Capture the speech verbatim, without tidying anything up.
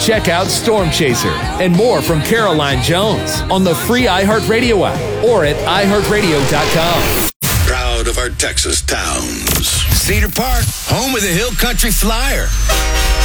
Check out Storm Chaser and more from Caroline Jones on the free iHeartRadio app or at i heart radio dot com. Proud of our Texas towns. Cedar Park, home of the Hill Country Flyer.